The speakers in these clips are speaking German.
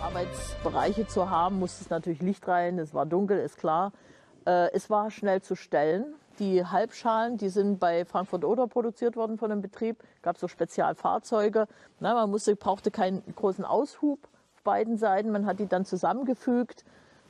Arbeitsbereiche zu haben, musste es natürlich Licht rein, es war dunkel, ist klar. Es war schnell zu stellen. Die Halbschalen, die sind bei Frankfurt-Oder produziert worden von dem Betrieb. Gab so Spezialfahrzeuge. Man brauchte keinen großen Aushub auf beiden Seiten. Man hat die dann zusammengefügt.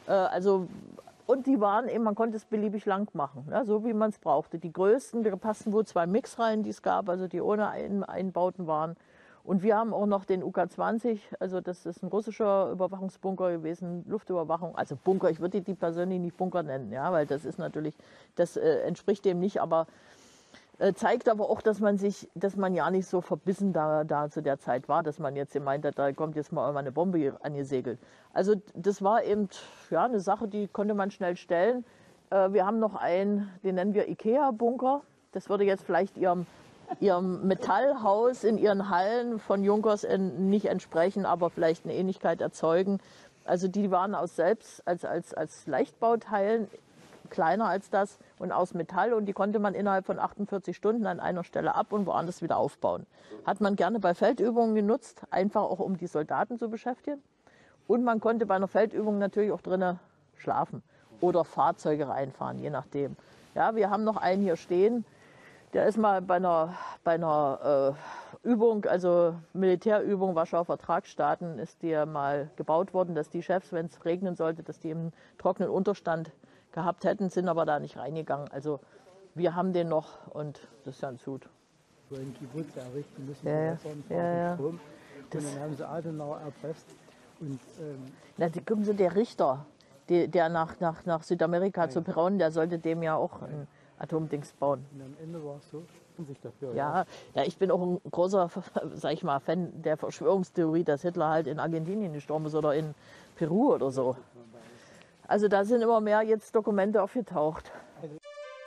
Und die waren eben, man konnte es beliebig lang machen, so wie man es brauchte. Die größten, da passten wohl 2 Mixreihen, die es gab, also die ohne Einbauten waren. Und wir haben auch noch den UK-20, also das ist ein russischer Überwachungsbunker gewesen, Luftüberwachung, also Bunker, ich würde die persönlich nicht Bunker nennen, ja, weil das ist natürlich, das entspricht dem nicht, aber zeigt aber auch, dass man ja nicht so verbissen da zu der Zeit war, dass man jetzt meint, da kommt jetzt mal eine Bombe angesegelt. Also das war eben ja, eine Sache, die konnte man schnell stellen. Wir haben noch einen, den nennen wir Ikea-Bunker, das würde jetzt vielleicht Ihrem Metallhaus in Ihren Hallen von Junkers nicht entsprechen, aber vielleicht eine Ähnlichkeit erzeugen. Also die waren als Leichtbauteilen kleiner als das und aus Metall und die konnte man innerhalb von 48 Stunden an einer Stelle ab und woanders wieder aufbauen. Hat man gerne bei Feldübungen genutzt, einfach auch um die Soldaten zu beschäftigen. Und man konnte bei einer Feldübung natürlich auch drinnen schlafen oder Fahrzeuge reinfahren, je nachdem. Ja, wir haben noch einen hier stehen. Der ist mal bei einer Übung, also Militärübung Warschauer Vertragsstaaten, ist der mal gebaut worden, dass die Chefs, wenn es regnen sollte, dass die einen trockenen Unterstand gehabt hätten, sind aber da nicht reingegangen. Also wir haben den noch und das ist ganz gut. So ein Kibbutz errichten müssen, Strom. Und dann haben sie Adenauer erpresst. Und, gucken Sie, der Richter, der nach Südamerika zu Perón, der sollte dem ja auch ein Atomdings bauen. Und am Ende war es so, sich dafür. Ja, ich bin auch ein großer, sag ich mal, Fan der Verschwörungstheorie, dass Hitler halt in Argentinien gestorben ist oder in Peru oder so. Also da sind immer mehr jetzt Dokumente aufgetaucht.